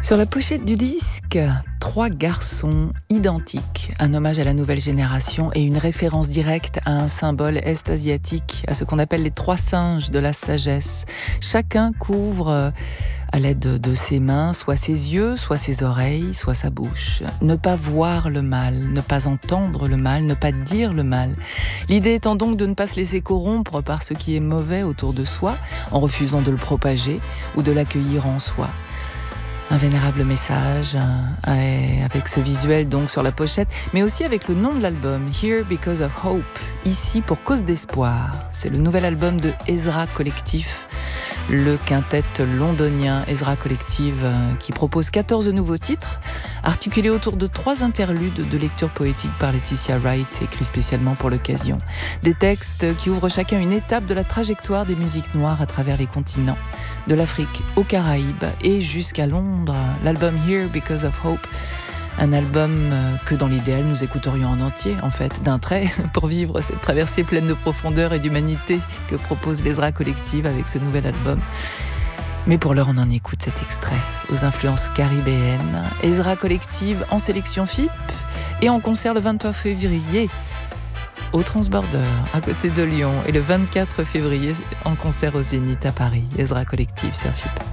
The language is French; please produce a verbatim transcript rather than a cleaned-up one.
Sur la pochette du disque, trois garçons identiques, un hommage à la nouvelle génération et une référence directe à un symbole est-asiatique, à ce qu'on appelle les trois singes de la sagesse. Chacun couvre à l'aide de ses mains, soit ses yeux, soit ses oreilles, soit sa bouche. Ne pas voir le mal, ne pas entendre le mal, ne pas dire le mal. L'idée étant donc de ne pas se laisser corrompre par ce qui est mauvais autour de soi, en refusant de le propager ou de l'accueillir en soi. Un vénérable message un, avec ce visuel donc sur la pochette, mais aussi avec le nom de l'album, Here Because of Hope, ici pour cause d'espoir. C'est le nouvel album de Ezra Collective, le quintet londonien Ezra Collective qui propose quatorze nouveaux titres, articulés autour de trois interludes de lecture poétique par Laetitia Wright, écrits spécialement pour l'occasion. Des textes qui ouvrent chacun une étape de la trajectoire des musiques noires à travers les continents, de l'Afrique aux Caraïbes et jusqu'à Londres. L'album Here Because of Hope, un album que dans l'idéal nous écouterions en entier, en fait, d'un trait, pour vivre cette traversée pleine de profondeur et d'humanité que propose l'Ezra Collective avec ce nouvel album. Mais pour l'heure, on en écoute cet extrait aux influences caribéennes. Ezra Collective en sélection F I P et en concert le vingt-trois février au Transborder, à côté de Lyon, et le vingt-quatre février en concert au Zénith à Paris. Ezra Collective sur F I P.